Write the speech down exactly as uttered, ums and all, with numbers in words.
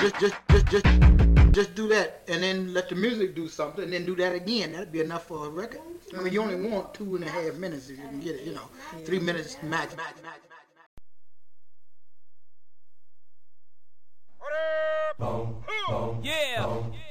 just, just, just, just, just do that, and then let the music do something, and then do that again. That'd be enough for a record. I mean, you only want two and a half minutes if you can get it. You know, three minutes max, max, max, max. Yeah.